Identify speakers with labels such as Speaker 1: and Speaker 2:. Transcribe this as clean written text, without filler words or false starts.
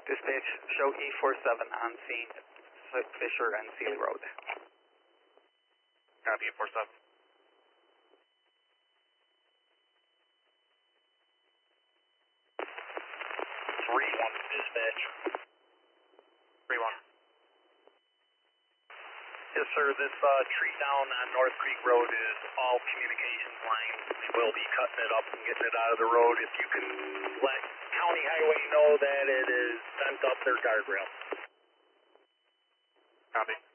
Speaker 1: Dispatch, show E47 on scene, Fisher and Sealy Road.
Speaker 2: Copy, E47.
Speaker 3: 3-1 dispatch.
Speaker 2: 3-1.
Speaker 3: Yes, sir. This tree down on North Creek Road is all communications lines. We will be cutting it up and getting it out of the road. If you can let County Highway know that it is bent up their guardrail.
Speaker 2: Copy.